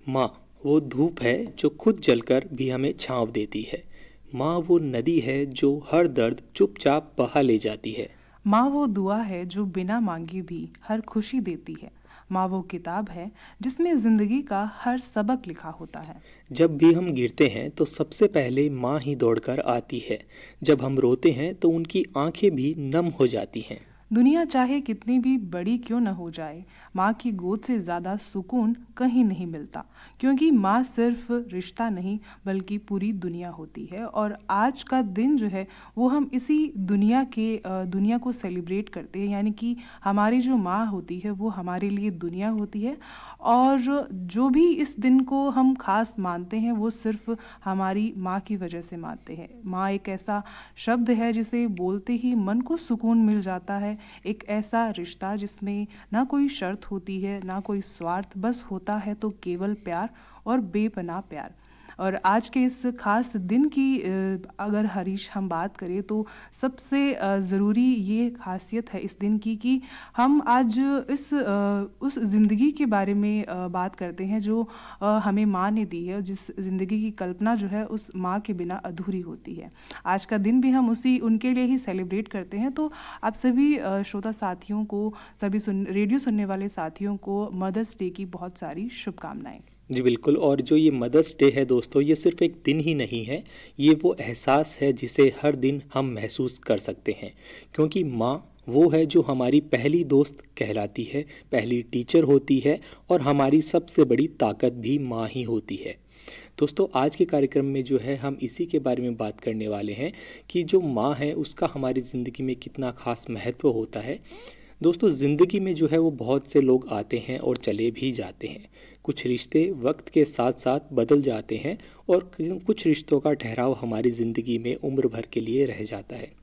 माँ वो धूप है जो खुद जलकर भी हमें छाँव देती है। माँ वो नदी है जो हर दर्द चुपचाप बहा ले जाती है। माँ वो दुआ है जो बिना मांगे भी हर खुशी देती है। माँ वो किताब है जिसमें जिंदगी का हर सबक लिखा होता है। जब भी हम गिरते हैं तो सबसे पहले माँ ही दौड़कर आती है। जब हम रोते हैं तो उनकी आंखें भी नम हो जाती हैं। दुनिया चाहे कितनी भी बड़ी क्यों न हो जाए, माँ की गोद से ज़्यादा सुकून कहीं नहीं मिलता। क्योंकि माँ सिर्फ रिश्ता नहीं बल्कि पूरी दुनिया होती है। और आज का दिन जो है वो हम इसी दुनिया को सेलिब्रेट करते हैं। यानी कि हमारी जो माँ होती है वो हमारे लिए दुनिया होती है। और जो भी इस दिन को हम खास मानते हैं वो सिर्फ हमारी माँ की वजह से मानते हैं। माँ एक ऐसा शब्द है जिसे बोलते ही मन को सुकून मिल जाता है। एक ऐसा रिश्ता जिसमें ना कोई शर्त होती है ना कोई स्वार्थ, बस होता है तो केवल प्यार और बेपनाह प्यार। और आज के इस खास दिन की अगर हरीश हम बात करें तो सबसे ज़रूरी ये खासियत है इस दिन की कि हम आज उस ज़िंदगी के बारे में बात करते हैं जो हमें माँ ने दी है। जिस ज़िंदगी की कल्पना जो है उस माँ के बिना अधूरी होती है। आज का दिन भी हम उनके लिए ही सेलिब्रेट करते हैं। तो आप सभी श्रोता साथियों को, सभी रेडियो सुनने वाले साथियों को मदर्स डे की बहुत सारी शुभकामनाएं। जी बिल्कुल। और जो ये मदर्स डे है दोस्तों, ये सिर्फ एक दिन ही नहीं है, ये वो एहसास है जिसे हर दिन हम महसूस कर सकते हैं। क्योंकि माँ वो है जो हमारी पहली दोस्त कहलाती है, पहली टीचर होती है और हमारी सबसे बड़ी ताकत भी माँ ही होती है। दोस्तों आज के कार्यक्रम में जो है हम इसी के बारे में बात करने वाले हैं कि जो माँ है उसका हमारी ज़िंदगी में कितना खास महत्व होता है। दोस्तों ज़िंदगी में जो है वो बहुत से लोग आते हैं और चले भी जाते हैं। कुछ रिश्ते वक्त के साथ साथ बदल जाते हैं और कुछ रिश्तों का ठहराव हमारी ज़िंदगी में उम्र भर के लिए रह जाता है।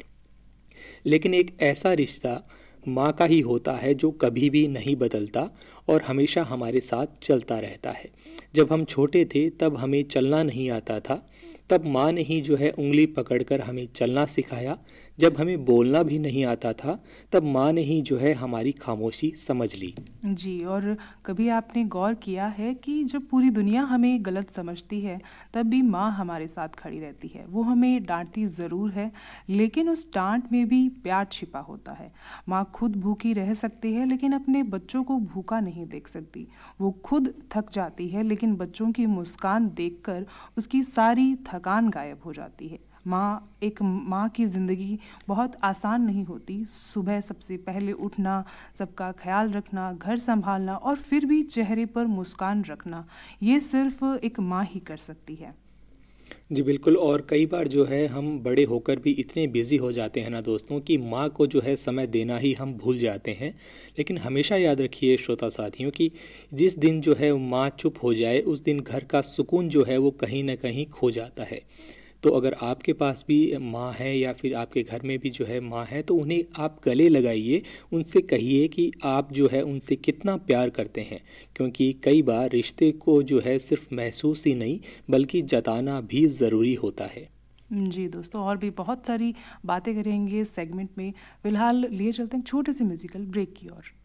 लेकिन एक ऐसा रिश्ता माँ का ही होता है जो कभी भी नहीं बदलता और हमेशा हमारे साथ चलता रहता है। जब हम छोटे थे तब हमें चलना नहीं आता था, तब माँ ने ही जो है उंगली पकड़कर हमें चलना सिखाया। जब हमें बोलना भी नहीं आता था तब माँ ने ही जो है हमारी खामोशी समझ ली। जी, और कभी आपने गौर किया है कि जब पूरी दुनिया हमें गलत समझती है तब भी माँ हमारे साथ खड़ी रहती है। वो हमें डांटती ज़रूर है लेकिन उस डांट में भी प्यार छिपा होता है। माँ खुद भूखी रह सकती है लेकिन अपने बच्चों को भूखा नहीं देख सकती। वो खुद थक जाती है लेकिन बच्चों की मुस्कान देखकर उसकी सारी थकान गायब हो जाती है। एक माँ की ज़िंदगी बहुत आसान नहीं होती। सुबह सबसे पहले उठना, सबका ख्याल रखना, घर संभालना और फिर भी चेहरे पर मुस्कान रखना, ये सिर्फ एक माँ ही कर सकती है। जी बिल्कुल। और कई बार जो है हम बड़े होकर भी इतने बिज़ी हो जाते हैं ना दोस्तों कि माँ को जो है समय देना ही हम भूल जाते हैं। लेकिन हमेशा याद रखिए श्रोता साथियों कि जिस दिन जो है माँ चुप हो जाए उस दिन घर का सुकून जो है वो कहीं ना कहीं खो जाता है। तो अगर आपके पास भी माँ है या फिर आपके घर में भी जो है माँ है तो उन्हें आप गले लगाइए, उनसे कहिए कि आप जो है उनसे कितना प्यार करते हैं। क्योंकि कई बार रिश्ते को जो है सिर्फ महसूस ही नहीं बल्कि जताना भी ज़रूरी होता है। जी दोस्तों, और भी बहुत सारी बातें करेंगे इस सेगमेंट में। फ़िलहाल लिए चलते हैं छोटे से म्यूज़िकल ब्रेक की ओर।